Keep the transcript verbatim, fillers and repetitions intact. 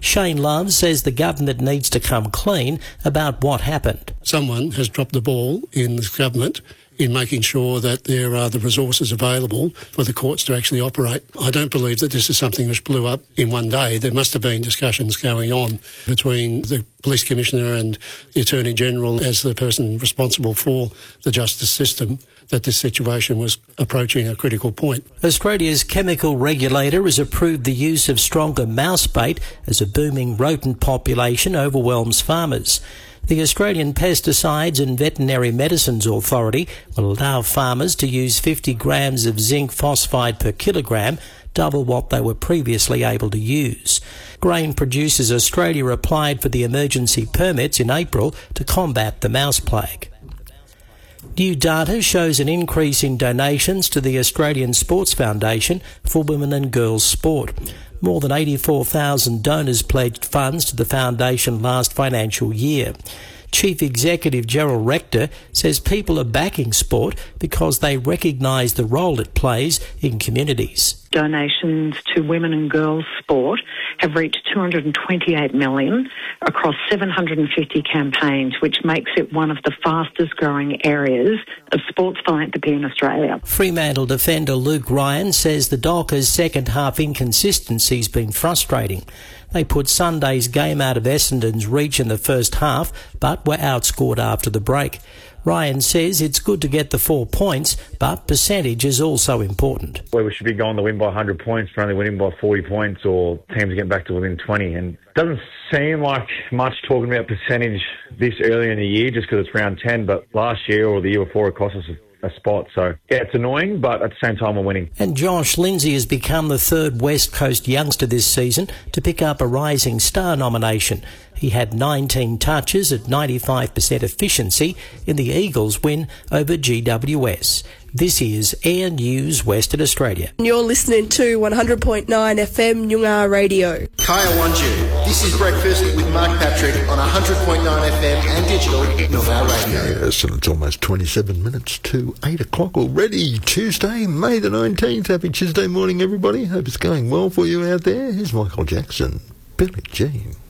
Shane Love says the government needs to come clean about what happened. Someone has dropped the ball in this government in making sure that there are the resources available for the courts to actually operate. I don't believe that this is something which blew up in one day. There must have been discussions going on between the Police Commissioner and the Attorney General as the person responsible for the justice system, that this situation was approaching a critical point. Australia's chemical regulator has approved the use of stronger mouse bait as a booming rodent population overwhelms farmers. The Australian Pesticides and Veterinary Medicines Authority will allow farmers to use fifty grams of zinc phosphide per kilogram, double what they were previously able to use. Grain Producers Australia applied for the emergency permits in April to combat the mouse plague. New data shows an increase in donations to the Australian Sports Foundation for women and girls sport. More than eighty-four thousand donors pledged funds to the foundation last financial year. Chief Executive Gerald Rector says people are backing sport because they recognise the role it plays in communities. Donations to women and girls sport have reached two hundred twenty-eight million across seven hundred fifty campaigns, which makes it one of the fastest growing areas of sports philanthropy in Australia. Fremantle defender Luke Ryan says the Dockers' second half inconsistency has been frustrating. They put Sunday's game out of Essendon's reach in the first half, but were outscored after the break. Ryan says it's good to get the four points, but percentage is also important. Where we should be going to win by one hundred points, we're only winning by forty points, or teams getting back to within twenty. And it doesn't seem like much talking about percentage this early in the year just because it's round ten, but last year or the year before it cost us a a spot. So, yeah, it's annoying, but at the same time we're winning. And Josh Lindsay has become the third West Coast youngster this season to pick up a Rising Star nomination. He had nineteen touches at ninety-five percent efficiency in the Eagles' win over G W S. This is Air News Western Australia. You're listening to one hundred point nine F M Nyungar Radio. Kaya Wanju. This is Breakfast with Mark Patrick on one hundred point nine F M and digital Nyungar Radio. Yes, and it's almost twenty-seven minutes to eight o'clock already. Tuesday, May the nineteenth. Happy Tuesday morning, everybody. Hope it's going well for you out there. Here's Michael Jackson. Billie Jean.